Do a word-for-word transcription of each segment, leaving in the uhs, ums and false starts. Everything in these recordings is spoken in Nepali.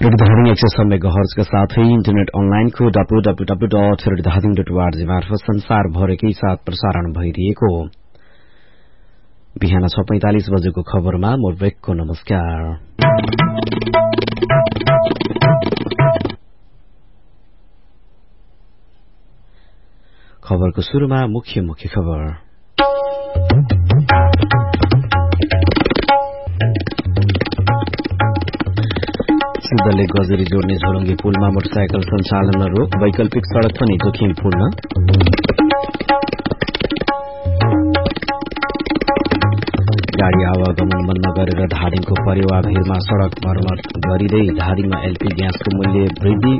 रेडियोधादिङ एक सय छ मेगाहर्जका साथै इन्टरनेट अनलाइनको W W W dot रेडियोधादिङ dot ORG मार्फत संसारभरकै साथ प्रसारण भइरहेको बिहान छ पैंतालिस बजेको खबरमा म ब्रेकको नमस्कार। खबरको शुरूमा मुख्य मुख्य खबर। सिद्धले गजरी जोड्ने झोलुङ्गे पुलमा मोटरसाइकल सञ्चालन रोक, वैकल्पिक सड़क पनि जोखिमपूर्ण। गाड़ी आवागमन बन्द गरेर धादिङको परेवा भीरमा सड़क मर्मत गरिँदै धादिङमा एलपी ग्यासको मूल्य वृद्धि।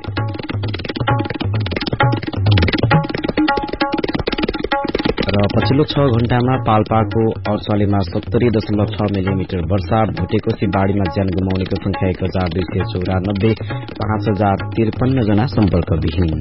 र पछिल्लो छ घण्टामा पाल्पाको औसलेमा सत्तरी दशमलव छ मिलिमिटर वर्षा। भुटेकोसी बाढ़ीमा ज्यान गुमाउनेको संख्या एक हजार दुई सय चौरानब्बे, पाँच हजार त्रिपन्न जना सम्पर्कविहीन।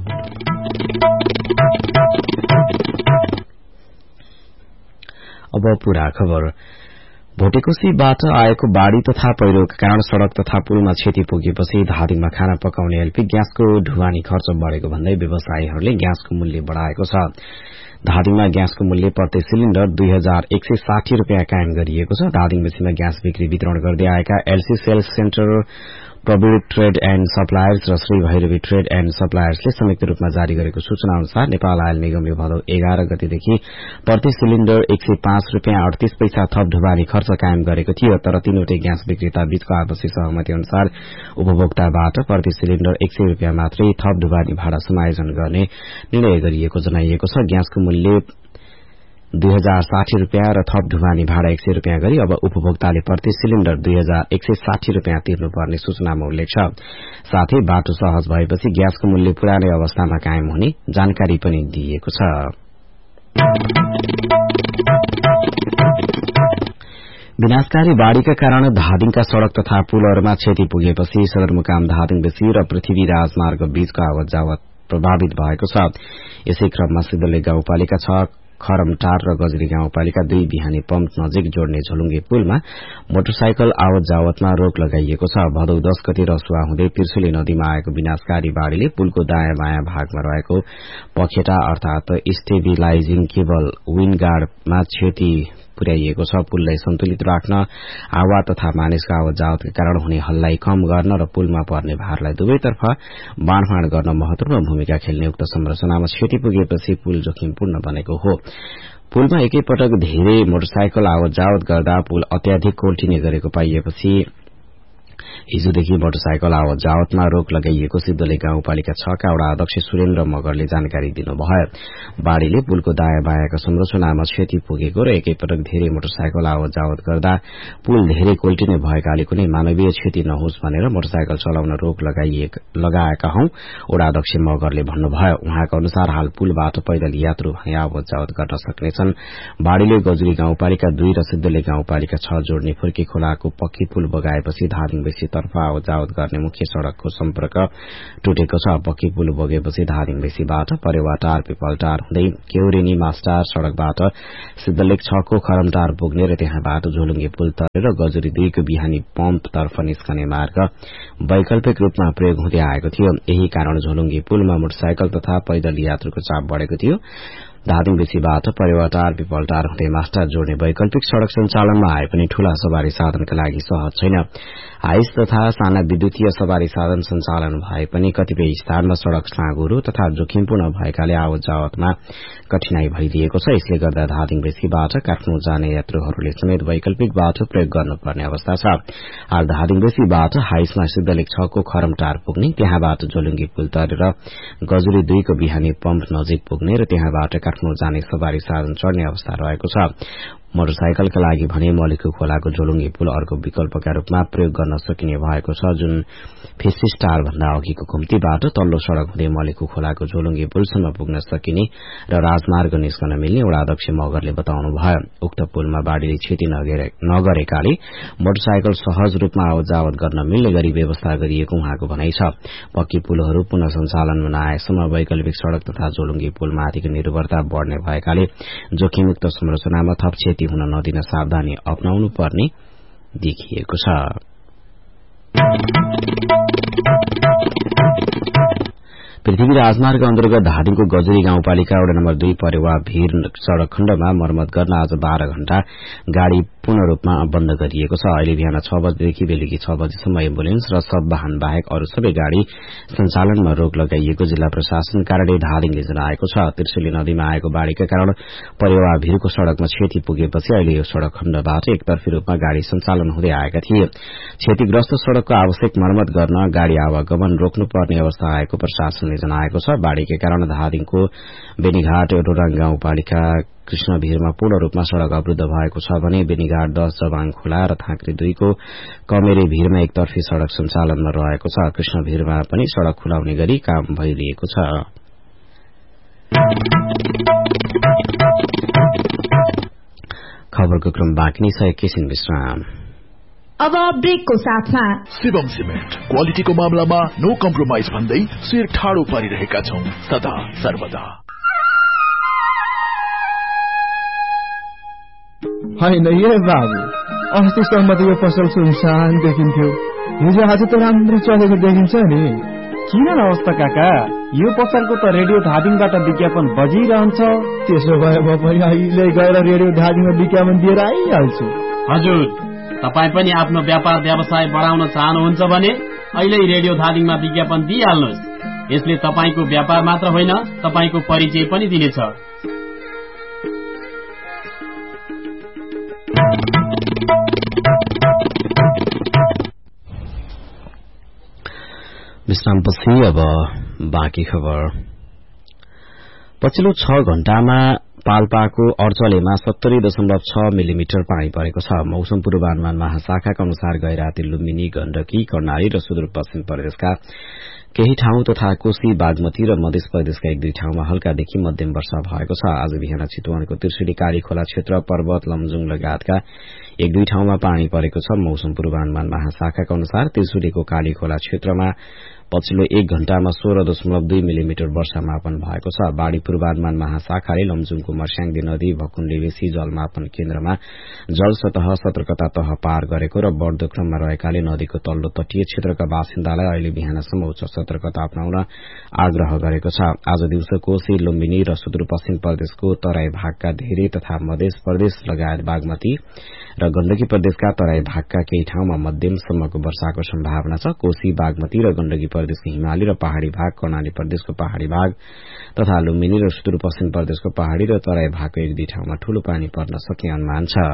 अब पूरा खबर। भोटेकोसीबाट आएको बाढ़ी तथा पहिरोका कारण सड़क तथा पुलमा क्षति पुगेपछि धादिङमा खाना पकाउने एलपी ग्यासको ढुवानी खर्च बढ़ेको भन्दै व्यवसायीहरूले ग्यासको मूल्य बढ़ाएको छ। धादिङमा ग्यासको मूल्य प्रति सिलिण्डर दुई हजार एक सय साठी रूपियाँ कायम गरिएको छ। धादिङ बेसीमा ग्यास बिक्री वितरण गर्दै आएका LC sales centre, Praveen trade and suppliers र श्री भैरवी ट्रेड एण्ड सप्लायर्सले संयुक्त रूपमा जारी गरेको सूचना अनुसार नेपाल आयल निगमले भदौ एघार गतेदेखि प्रति सिलिण्डर एक सय पाँच रूपियाँ अडतीस पैसा थप ढुवानी खर्च कायम गरेको थियो। तर तीनवटै ग्यास विक्रेता बीचको आपसी सहमति अनुसार उपभोक्ताबाट प्रति सिलिण्डर एक सय रूपियाँ मात्रै थप ढुवानी भाड़ा समायोजन गर्ने निर्णय गरिएको जनाइएको छ। ग्यासको मूल्य दुई हजार साठी रूपियाँ र थप ढुवानी भाड़ा एक सय रूपियाँ गरी अब उपभोक्ताले प्रति सिलिण्डर दुई हजार एक सय साठी रूपियाँ तिर्नुपर्ने सूचनामा उल्लेख छ। साथै बाटो सहज भएपछि ग्यासको मूल्य पुरानै अवस्थामा कायम हुने जानकारी पनि दिइएको छ। विनाशकारी बाढ़ीका कारण धादिङका सड़क तथा पुलहरूमा क्षति पुगेपछि सदरमुकाम धादिङ बेसी र पृथ्वी राजमार्ग बीचको आवत जावत प्रभावित भएको छ। यसै क्रममा सिद्धले गाउँपालिका छ, खरमटार र गजरी गाउँपालिका दुई बिहानी पम्प नजिक जोड्ने झोलुङ्गे पुलमा मोटरसाइकल आवत जावतमा रोक लगाइएको छ। भदौ दश गते रसुवा हुँदै त्रिशुली नदीमा आएको विनाशकारी बाढ़ीले पुलको दायाँ बायाँ भागमा रहेको पखेटा अर्थात स्टेबिलाइजिङ केबल विन्डगार्डमा क्षति पुर्याइएको छ। पुललाई सन्तुलित राख्न, हावा तथा मानिसको आवत जावतका कारण हुने हल्लाई कम गर्न र पुलमा पर्ने भारलाई दुवैतर्फ बाँडफाँड गर्न महत्वपूर्ण भूमिका खेल्ने उक्त संरचनामा क्षति पुगेपछि पुल जोखिमपूर्ण बनेको हो। पुलमा एकैपटक धेरै मोटरसाइकल आवत जावत गर्दा पुल अत्याधिक कोल्टिने गरेको पाइएपछि हिजोदेखि मोटरसाइकल आवत जावतमा रोक लगाइएको सिद्धले गाउँपालिका छ का वडा अध्यक्ष सुरेन्द्र मगरले जानकारी दिनुभयो। बाढ़ीले पुलको दायाँ बायाँका संरचनामा क्षति पुगेको र एकैपटक धेरै मोटरसाइकल आवत जावत गर्दा पुल धेरै कोल्टिने भएकाले कुनै मानवीय क्षति नहोस् भनेर मोटरसाइकल चलाउन रोक लगाएका हौं, वडा अध्यक्ष मगरले भन्नुभयो। उहाँका अनुसार हाल पुलबाट पैदल यात्रु भने आवत जावत गर्न सक्नेछन्। बाढ़ीले गजुरी गाउँपालिका दुई र सिद्धले गाउँपालिका छ जोड्ने फुर्की खोलाको पक्की पुल बगाएपछि धादिङ बेसी तर्फ आवत जावत गर्ने मुख्य सड़कको सम्पर्क टुटेको छ। पक्की पुल बगेपछि धादिङ बेसीबाट परेवाटार पिपलटार हुँदै केउरेनी मास्टार सड़कबाट सिद्धलेक छको खरमटार पुग्ने र त्यहाँबाट झोलुङ्गे पुल तरेर गजुरी दुईको बिहानी पम्प तर्फ निस्कने मार्ग वैकल्पिक रूपमा प्रयोग हुँदै आएको थियो। यही कारण झोलुङ्गे पुलमा मोटरसाइकल तथा पैदल यात्रुको चाप बढ़ेको थियो। धादिङ बेसीबाट परेवाटार पिपलटार हुँदै मास्टार जोड्ने वैकल्पिक सड़क सञ्चालनमा आए पनि ठूला सवारी साधनका लागि सहज छैन। हाइस तथा साना विद्युतीय सवारी साधन सञ्चालन भए पनि कतिपय स्थानमा सड़क साँघुरो तथा जोखिमपूर्ण भएकाले आवत जावतमा कठिनाई भइदिएको छ। यसले गर्दा धादिङ बेसीबाट काठमाडौँ जाने यात्रुहरूले समेत वैकल्पिक बाटो प्रयोग गर्नुपर्ने अवस्था छ। हाल धादिङ बेसीबाट हाइसमा सिद्धलेक छको खरमटार पुग्ने, त्यहाँबाट झोलुङ्गे पुल तरेर गजुरी दुईको बिहानी पम्प नजिक पुग्ने र त्यहाँबाट काठमाडौँ जाने सवारी साधन चढ़ने अवस्था रहेको छ। मोटरसाइकलका लागि भने मलेखु खोलाको झोलुङ्गे पुल अर्को विकल्पका रूपमा प्रयोग गर्न सकिने भएको छ, जुन फेसी स्टार भन्दा अघिको घुम्तीबाट तल्लो सड़क हुँदै मलेखु खोलाको झोलुङ्गे पुलसम्म पुग्न सकिने र राजमार्ग निस्कन मिल्ने वडा अध्यक्ष मगरले बताउनुभयो। उक्त पुलमा बाढ़ीले क्षति नगरेकाले मोटरसाइकल सहज रूपमा आवत जावत गर्न मिल्ने गरी व्यवस्था गरिएको उहाँको भनाइ छ। पक्की पुलहरू पुनः सञ्चालनमा नआएसम्म वैकल्पिक सड़क तथा झोलुङ्गे पुलमाथिको निर्भरता बढ़ने भएकाले जोखिमयुक्त संरचनामा थप क्षति हुन नदिन सावधानी अपनाउनु पर्ने देखिएको छ। पृथ्वी राजमार्ग अन्तर्गत धादिङको गजुरी गाउँपालिका वडा नम्बर दुई परेवा भीर सड़क खण्डमा मर्मत गर्न आज बाह्र घण्टा गाड़ी पूर्ण रूपमा बन्द गरिएको छ। अहिले बिहान छ बजेदेखि बेलुकी छ बजेसम्म एम्बुलेन्स र सब वाहन बाहेक अरू सबै गाड़ी सञ्चालनमा रोक लगाइएको जिल्ला प्रशासन कार्यालय धादिङले जनाएको छ। त्रिशुली नदीमा आएको बाढ़ीका कारण परेवा भीरको सड़कमा क्षति पुगेपछि अहिले यो सड़क खण्डबाट एकतर्फी रूपमा गाड़ी सञ्चालन हुँदै आएका थिए। क्षतिग्रस्त सड़कको आवश्यक मर्मत गर्न गाड़ी आवागमन रोक्नुपर्ने अवस्था आएको प्रशासनले जनाएको छ। बाढ़ीका कारण धादिङको बेनीघाट रोराङ गाउँपालिका कृष्णभिरमा पूर्ण रूपमा सड़क अवरूद्ध भएको छ भने बेनीघाट दश जबाङ खोला र थाँक्री दुईको कमेरे भीरमा एकतर्फी सड़क सञ्चालनमा रहेको छ। कृष्णभिरमा पनि सड़क खुलाउने गरी काम भइरहेको छ। खबरको क्रम बाँकी नै छ, एकैछिन विश्राम। अब ब्रेकको साथमा शिवम सिमेन्ट क्वालिटीको मामलामा नो कम्प्रोमाइज भन्दै शिर ठाडो पारिरहेका छौं सदा सर्वदा। होइन ये बाबु, अस्तिसम्म त यो पसल सुनसान देखिन्थ्यो, हिजो आज त राम्रो चलेको देखिन्छ नि। किन अवस्था काका, यो पसलको त रेडियो धादिङबाट विज्ञापन बजिरहन्छ। त्यसो भए म पनि अहिले गएर रेडियो धादिङमा विज्ञापन दिएर आइहाल्छु। हजुर, तपाई पनि आफ्नो व्यापार व्यवसाय बढाउन चाहनुहुन्छ भने अहिले रेडियो धादिङमा विज्ञापन दिइहाल्नुहोस्। यसले तपाईको व्यापार मात्र होइन, तपाईको परिचय पनि दिनेछ। विश्रामपछि अब बाँकी खबर। पछिल्लो छ घण्टामा पाल्पाको अर्चलेमा सत्तरी दशमलव छ मिलिमिटर पानी परेको छ। मौसम पूर्वानुमान महाशाखाका अनुसार गैराती, लुम्बिनी, गण्डकी, कर्णाली र सुदूरपश्चिम प्रदेशका केही ठाउँ तथा कोशी, बागमती र मध्य प्रदेशका एक दुई ठाउँमा हल्कादेखि मध्यम वर्षा भएको छ। आज बिहान चितवनको त्रिशुली, कालीखोला क्षेत्र, पर्वत, लमजुङ लगायतका एक दुई ठाउँमा पानी परेको छ। मौसम पूर्वानुमान महाशाखाका अनुसार त्रिशुलीको कालीखोला क्षेत्रमा पछिल्लो एक घण्टामा सोह्र दशमलव दुई मिलिमिटर वर्षा मापन भएको छ। बाढ़ी पूर्वानुमान महाशाखाले लमजुङको मर्स्याङदी नदी भकुण्डी बेसी जलमापन केन्द्रमा जल सतह सतर्कता तह पार गरेको र बढ़दो क्रममा रहेकाले नदीको तल्लो तटीय क्षेत्रका बासिन्दालाई अहिले बिहानसम्म उच्च सतर्कता अपनाउन आग्रह गरेको छ। आज दिउँसो कोशी, लुम्बिनी र सुदूरपश्चिम प्रदेशको तराई भागका धेरै तथा मध्य प्रदेश लगायत बागमती र गण्डकी प्रदेशका तराई भागका केही ठाउँमा मध्यमसम्मको वर्षाको सम्भावना छ। कोशी, बागमती र गण्डकी प्रदेशको हिमाली र पहाड़ी भाग, कर्णाली प्रदेशको पहाड़ी भाग तथा लुम्बिनी र सुदूरपश्चिम प्रदेशको पहाड़ी र तराई भागको एक दुई ठाउँमा ठूलो पानी पर्न सक्ने अनुमान छ।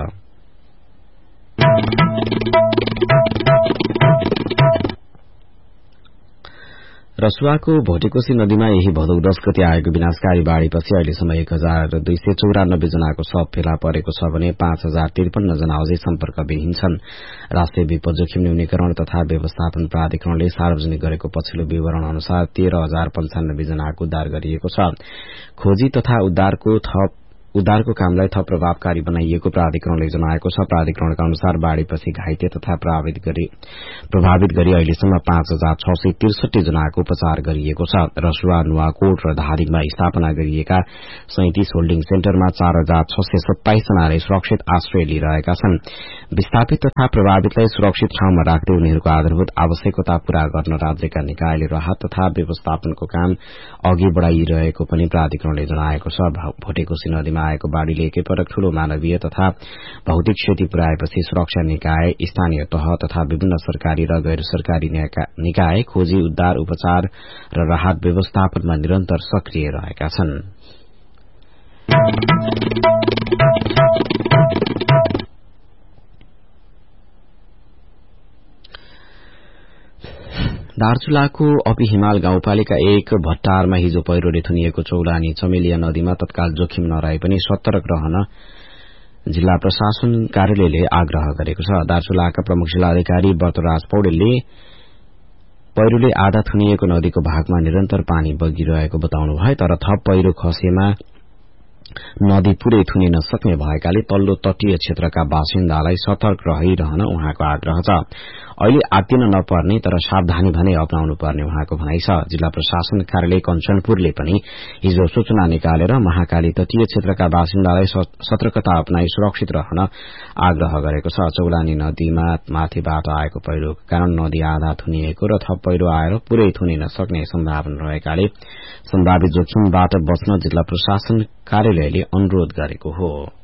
रसुवाको भोटेकोशी नदीमा यही भदौ दश गते आएको विनाशकारी बाढ़ीपछि अहिलेसम्म एक हजार दुई सय चौरानब्बे जनाको शव फेला परेको छ भने पाँच हजार त्रिपन्न जना अझै सम्पर्कविहीन छन्। राष्ट्रिय विपद जोखिम न्यूनीकरण तथा व्यवस्थापन प्राधिकरणले सार्वजनिक गरेको पछिल्लो विवरण अनुसार तेह्र हजार पञ्चानब्बे जनाको उद्धार गरिएको छ। खोजी तथा उद्धारको थप उद्धारको कामलाई थप प्रभावकारी बनाइएको प्राधिकरणले जनाएको छ। प्राधिकरणका अनुसार बाढ़ीपछि घाइते तथा प्रभावित गरी अहिलेसम्म पाँच हजार छ सय त्रिसठी जनाको उपचार गरिएको छ। रसुवा, नुवाकोट र धादिङमा स्थापना गरिएका सैंतिस होल्डिङ सेन्टरमा चार हजार छ सय सत्ताइस जनाले सुरक्षित आश्रय लिइरहेका छन्। विस्थापित तथा प्रभावितलाई सुरक्षित ठाउँमा राख्दै उनीहरूको आधारभूत आवश्यकता पूरा गर्न राज्यका निकायले राहत तथा व्यवस्थापनको काम अघि बढ़ाइरहेको पनि प्राधिकरणले जनाएको छ। भोटेकोशी नदीमा आएको बाढ़ीले एकैपटक ठूलो मानवीय तथा भौतिक क्षति पुर्याएपछि सुरक्षा निकाय, स्थानीय तह तथा विभिन्न सरकारी र गैर सरकारी निकाय खोजी, उद्धार, उपचार र राहत व्यवस्थापनमा निरन्तर सक्रिय रहेका छन्। दार्चुलाको अपी हिमाल गाउँपालिका एक भट्टारमा हिजो पहिरोले थुनिएको चौलानी चमेलिया नदीमा तत्काल जोखिम नरहे पनि सतर्क रहन जिल्ला प्रशासन कार्यालयले आग्रह गरेको छ। दार्चुलाका प्रमुख जिल्लाधिकारी बर्तराज पौडेलले पहिरोले आधा थुनिएको नदीको भागमा निरन्तर पानी बगिरहेको बताउनु भयो, तर थप पहिरो खसेमा नदी पूरै थुनिन सक्ने भएकाले तल्लो तटीय क्षेत्रका बासिन्दालाई सतर्क रहिरहन उहाँको आग्रह छ। अहिले आत्तिन नपर्ने तर सावधानी भने अपनाउनु पर्ने उहाँको भनाइ छ। जिल्ला प्रशासन कार्यालय कञ्चनपुरले पनि हिजो सूचना निकालेर महाकाली तटीय क्षेत्रका बासिन्दालाई सतर्कता अपनाई सुरक्षित रहन आग्रह गरेको छ। चौलानी नदीमा माथिबाट आएको पहिरोको कारण नदी आधा थुनिएको र थप पहिरो आएर पूरै थुनिन सक्ने सम्भावना रहेकाले सम्भावित जोखिमबाट बच्न जिल्ला प्रशासन कार्यालयले अनुरोध गरेको हो।